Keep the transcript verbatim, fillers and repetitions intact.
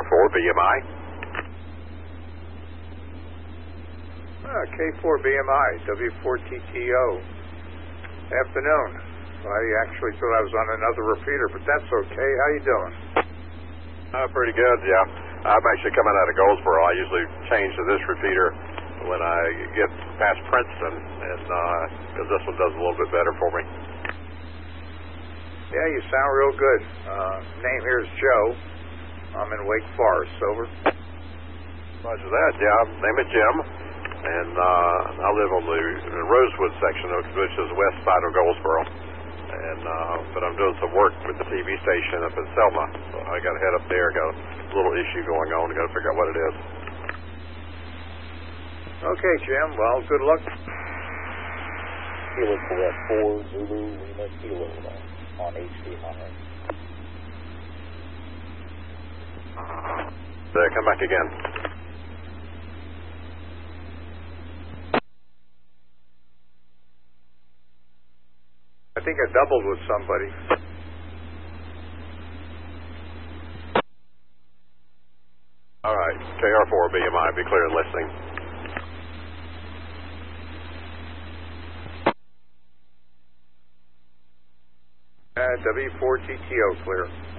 four B M I. Uh, K four B M I, W four T T O. Afternoon. Well, I actually thought I was on another repeater, but that's okay. How you doing? Uh, pretty good, yeah. I'm actually coming out of Goldsboro. I usually change to this repeater when I get past Princeton, and because uh, this one does a little bit better for me. Yeah, you sound real good. Uh, name here is Joe. I'm in Wake Forest. Over. Roger that, yeah. Name is Jim, and uh, I live on the, the Rosewood section, of, which is the west side of Goldsboro. And uh, but I'm doing some work with the T V station up in Selma, so I got to head up there. Got a little issue going on. Got to figure out what it is. Okay, Jim. Well, good luck. Kilo correct four Zulu Lima Kilo on H D Hunter. There, come back again. I think I doubled with somebody. All right, K R four B M I, be clear and listening. Uh, W four T T O, clear.